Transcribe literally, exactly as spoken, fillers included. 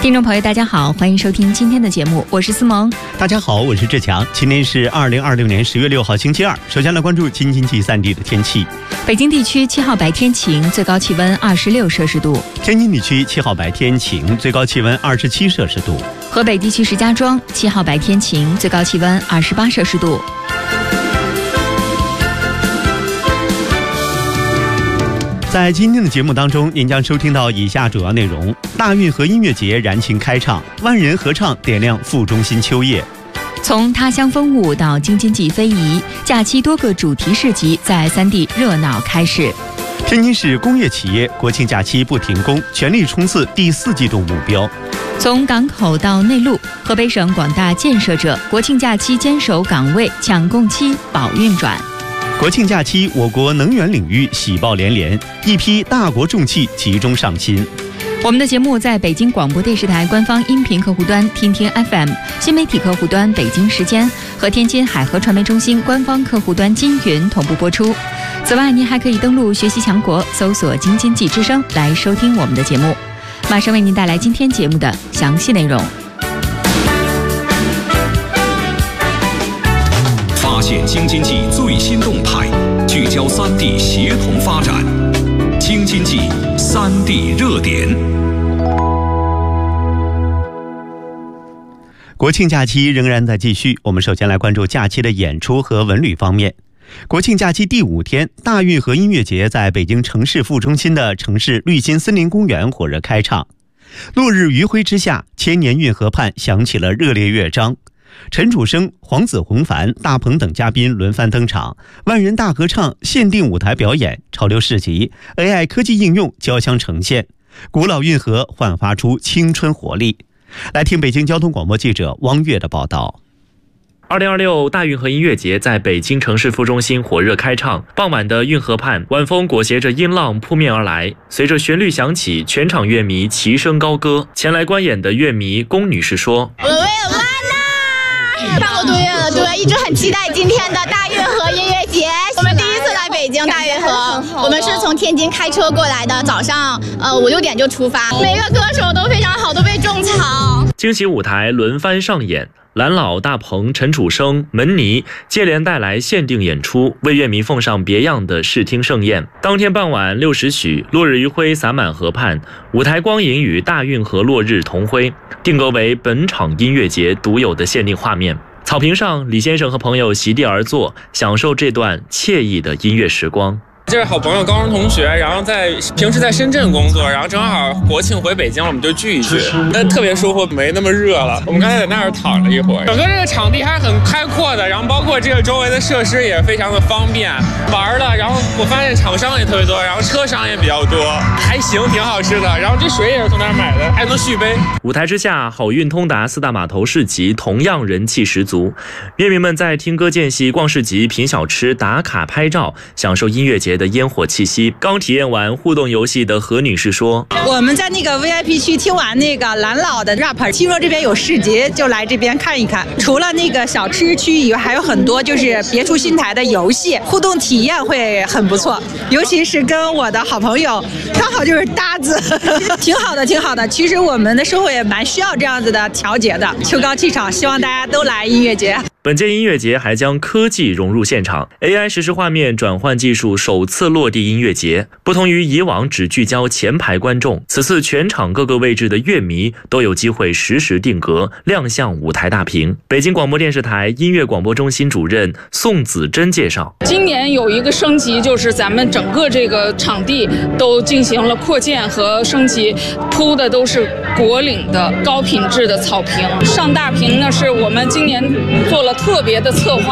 听众朋友大家好，欢迎收听今天的节目，我是思萌。 大家好，我是志强。今天是二零二六年十月六号星期二。首先来关注京津冀三地的天气。 北京地区七号白天晴，最高气温二十六摄氏度。 天津地区七号白天晴，最高气温二十七摄氏度。 河北地区石家庄七号白天晴，最高气温二十八摄氏度。 在今天的节目当中，您将收听到以下主要内容：大运河音乐节燃情开唱，万人合唱点亮副中心秋叶。 从他乡风物到京津冀非遗，假期多个主题市集在三地热闹开市。 天津市工业企业国庆假期不停工，全力冲刺第四季度目标。 从港口到内陆，河北省广大建设者国庆假期坚守岗位，抢供期，保运转。 国庆假期，我国能源领域喜报连连，一批大国重器集中上新。 我们的节目在北京广播电视台官方音频客户端听听 F M、 新媒体客户端北京时间和天津海河传媒中心官方客户端金云同步播出。此外，您还可以登录学习强国，搜索京津冀之声来收听我们的节目。马上为您带来今天节目的详细内容。 发现京津冀最新动态，聚焦三地协同发展。京津冀三地热点。 国庆假期仍然在继续，我们首先来关注假期的演出和文旅方面。国庆假期第五天，大运河音乐节在北京城市副中心的城市绿心森林公园火热开唱。落日余晖之下，千年运河畔响起了热烈乐章。陈楚生、黄子弘凡、大鹏等嘉宾轮番登场，万人大合唱、限定舞台表演、潮流市集、A I 科技应用交相呈现，古老运河焕发出青春活力。来听北京交通广播记者汪月的报道。 二零二六大运河音乐节在北京城市副中心火热开唱，傍晚的运河畔，晚风裹挟着音浪扑面而来，随着旋律响起，全场乐迷齐声高歌。前来观演的乐迷龚女士说：“ 我为了万呐，半个多月了，对，一直很期待今天的大运河音乐节。我们第一次来北京大运河，我们是从天津开车过来的，早上呃五六点就出发，每个歌手都非常好，都被种草。 惊喜舞台轮番上演。”蓝老、大鹏、陈楚生、门尼接连带来限定演出，为乐迷奉上别样的视听盛宴。当天傍晚六时许，落日余晖洒满河畔，舞台光影与大运河落日同辉，定格为本场音乐节独有的限定画面。草坪上，李先生和朋友席地而坐，享受这段惬意的音乐时光。 这是好朋友高中同学，然后在平时在深圳工作，然后正好国庆回北京，我们就聚一聚，那特别舒服，没那么热了。我们刚才在那儿躺了一会儿，整个这个场地还很开阔的，然后包括这个周围的设施也非常的方便玩了。然后我发现厂商也特别多，然后车商也比较多，还行，挺好吃的。然后这水也是从那儿买的，还能续杯。 舞台之下，好运通达四大码头市集同样人气十足，乐迷们在听歌间隙、逛市集、品小吃、打卡拍照，享受音乐节的烟火气息。刚体验完互动游戏的何女士说：“ 我们在那个 V I P 区听完那个蓝老的 rap， 听说这边有市集，就来这边看一看。除了那个小吃区以外，还有很多就是别出心裁的游戏，互动体验会很不错。尤其是跟我的好朋友，刚好就是搭子，挺好的，挺好的。其实我们的生活也蛮需要这样子的调节的，秋高气爽，希望大家都来音乐节。” 本届音乐节还将科技融入现场 ，A I 实时画面转换技术首次落地音乐节。不同于以往只聚焦前排观众，此次全场各个位置的乐迷都有机会实时定格，亮相舞台大屏。北京广播电视台音乐广播中心主任宋子珍介绍， 今年有一个升级，就是咱们整个这个场地都进行了扩建和升级，铺的都是国岭的高品质的草坪。上大屏呢，是我们今年做了特别的策划。